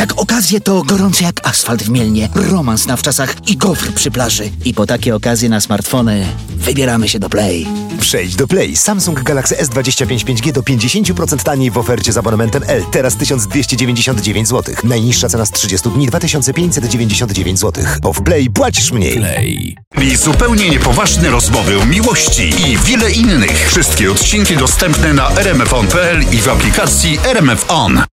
Jak okazje to gorące jak asfalt w Mielnie, romans na wczasach i gofr przy plaży. I po takie okazje na smartfony wybieramy się do Play. Przejdź do Play. Samsung Galaxy S25 5G do 50% taniej w ofercie z abonementem L. Teraz 1299 zł. Najniższa cena z 30 dni 2599 zł. Bo w Play płacisz mniej. Play. I zupełnie niepoważne rozmowy o miłości i wiele innych. Wszystkie odcinki dostępne na rmfon.pl i w aplikacji RMF On.